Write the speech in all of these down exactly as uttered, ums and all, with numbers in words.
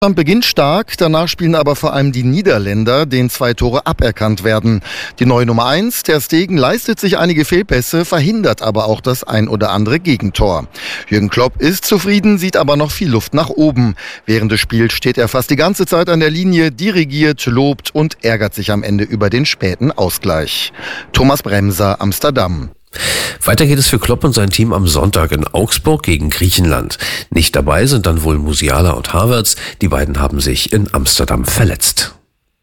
Deutschland beginnt stark, danach spielen aber vor allem die Niederländer, denen zwei Tore aberkannt werden. Die neue Nummer eins, Ter Stegen, leistet sich einige Fehlpässe, verhindert aber auch das ein oder andere Gegentor. Jürgen Klopp ist zufrieden, sieht aber noch viel Luft nach oben. Während des Spiels steht er fast die ganze Zeit an der Linie, dirigiert, lobt und ärgert sich am Ende über den späten Ausgleich. Thomas Bremser, Amsterdam. Weiter geht es für Klopp und sein Team am Sonntag in Augsburg gegen Griechenland. Nicht dabei sind dann wohl Musiala und Havertz. Die beiden haben sich in Amsterdam verletzt.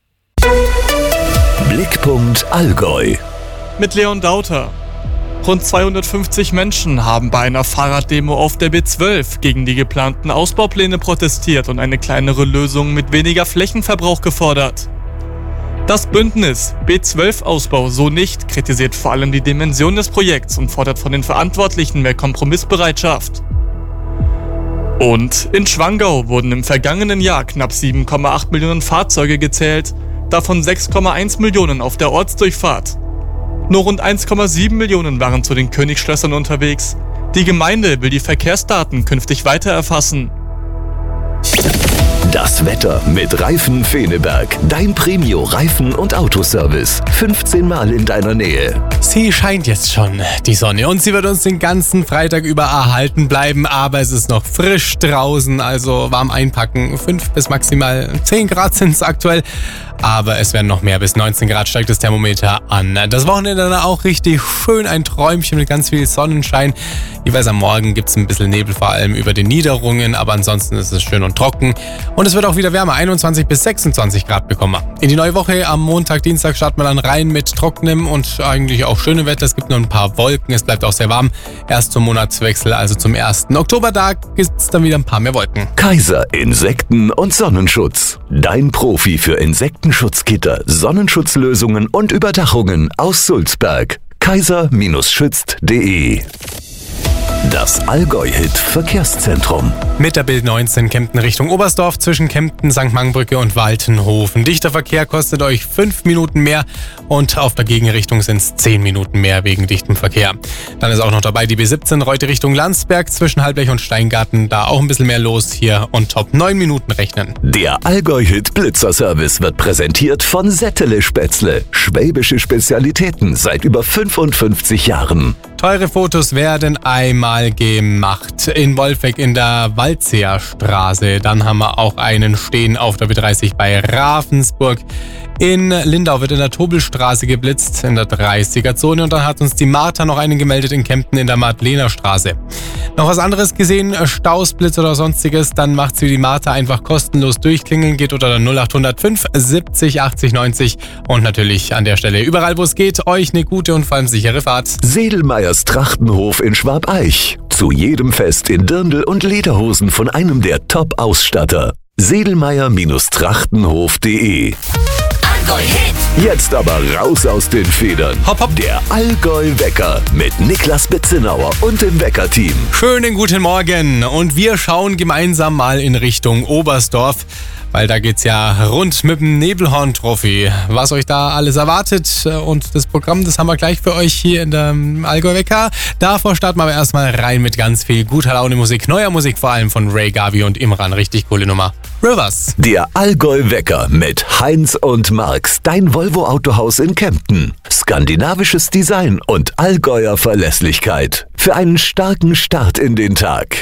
Blickpunkt Allgäu. Mit Leon Dauter. Rund zweihundertfünfzig Menschen haben bei einer Fahrraddemo auf der B zwölf gegen die geplanten Ausbaupläne protestiert und eine kleinere Lösung mit weniger Flächenverbrauch gefordert. Das Bündnis B zwölf Ausbau so nicht kritisiert vor allem die Dimension des Projekts und fordert von den Verantwortlichen mehr Kompromissbereitschaft. Und in Schwangau wurden im vergangenen Jahr knapp sieben Komma acht Millionen Fahrzeuge gezählt, davon sechs Komma eins Millionen auf der Ortsdurchfahrt. Nur rund eins Komma sieben Millionen waren zu den Königsschlössern unterwegs. Die Gemeinde will die Verkehrsdaten künftig weiter erfassen. Das Wetter mit Reifen Feneberg. Dein Premio Reifen- und Autoservice. fünfzehn Mal in deiner Nähe. Sie scheint jetzt schon, die Sonne, und sie wird uns den ganzen Freitag über erhalten bleiben, aber es ist noch frisch draußen, also warm einpacken. fünf bis maximal zehn Grad sind es aktuell, aber es werden noch mehr, bis neunzehn Grad steigt das Thermometer an. Das Wochenende dann auch richtig schön, ein Träumchen mit ganz viel Sonnenschein. Jeweils am Morgen gibt es ein bisschen Nebel, vor allem über den Niederungen, aber ansonsten ist es schön und trocken. Und es wird auch wieder wärmer, einundzwanzig bis sechsundzwanzig Grad bekommen wir. In die neue Woche am Montag, Dienstag starten wir dann rein mit trockenem und eigentlich auch schönem Wetter. Es gibt nur ein paar Wolken, es bleibt auch sehr warm. Erst zum Monatswechsel, also zum ersten Oktobertag, gibt es dann wieder ein paar mehr Wolken. Kaiser Insekten- und Sonnenschutz. Dein Profi für Insektenschutzgitter, Sonnenschutzlösungen und Überdachungen aus Sulzberg. kaiser Schützt punkt de. Das Allgäu-Hit-Verkehrszentrum. Mit der Bild neunzehn Kempten Richtung Oberstdorf zwischen Kempten, Sankt Mangbrücke und Waltenhofen. Dichter Verkehr kostet euch fünf Minuten mehr und auf der Gegenrichtung sind es zehn Minuten mehr wegen dichtem Verkehr. Dann ist auch noch dabei die B siebzehn Reute Richtung Landsberg zwischen Halblech und Steingarten. Da auch ein bisschen mehr los, hier on top neun Minuten rechnen. Der Allgäu-Hit-Blitzerservice wird präsentiert von Settele Spätzle. Schwäbische Spezialitäten seit über fünfundfünfzig Jahren. Teure Fotos werden einmal gemacht. In Wolfegg in der Waldseerstraße. Dann haben wir auch einen stehen auf der B dreißig bei Ravensburg. In Lindau wird in der Tobelstraße geblitzt, in der dreißiger Zone. Und dann hat uns die Martha noch einen gemeldet in Kempten in der Madlener Straße. Noch was anderes gesehen, Stausblitz oder sonstiges, dann macht sie die Martha einfach kostenlos durchklingeln, geht unter der null acht null fünf siebzig achtzig neunzig. Und natürlich an der Stelle, überall wo es geht, euch eine gute und vor allem sichere Fahrt. Sedelmeyers Trachtenhof in Schwabeich. Zu jedem Fest in Dirndl und Lederhosen von einem der Top-Ausstatter. sedelmeyer Trachtenhof punkt de. Jetzt aber raus aus den Federn. Hopp, hopp. Der Allgäu-Wecker mit Niklas Betzenauer und dem Wecker-Team. Schönen guten Morgen und wir schauen gemeinsam mal in Richtung Oberstdorf, weil da geht's ja rund mit dem Nebelhorn-Trophy. Was euch da alles erwartet und das Programm, das haben wir gleich für euch hier in der Allgäu-Wecker. Davor starten wir aber erstmal rein mit ganz viel guter Laune-Musik, neuer Musik vor allem von Ray Garvey und Imran. Richtig coole Nummer. Rivers. Der Allgäu-Wecker mit Heinz und Marx, dein Volvo-Autohaus in Kempten. Skandinavisches Design und Allgäuer Verlässlichkeit. Für einen starken Start in den Tag.